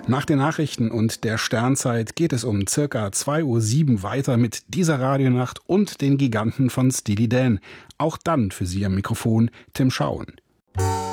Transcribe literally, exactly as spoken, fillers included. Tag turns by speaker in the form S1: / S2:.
S1: Nach den Nachrichten und der Sternzeit geht es um circa zwei Uhr sieben weiter mit dieser Radionacht und den Giganten von Steely Dan. Auch dann für Sie am Mikrofon Tim Schauen.